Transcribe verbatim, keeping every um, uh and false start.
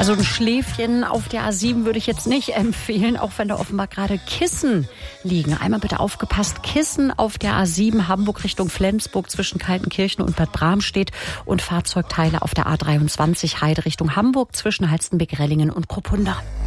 Also ein Schläfchen auf der A sieben würde ich jetzt nicht empfehlen, auch wenn da offenbar gerade Kissen liegen. Einmal bitte aufgepasst, Kissen auf der A sieben, Hamburg Richtung Flensburg zwischen Kaltenkirchen und Bad Bramstedt und Fahrzeugteile auf der A dreiundzwanzig, Heide Richtung Hamburg zwischen Halstenbek-Rellingen und Kruppunda.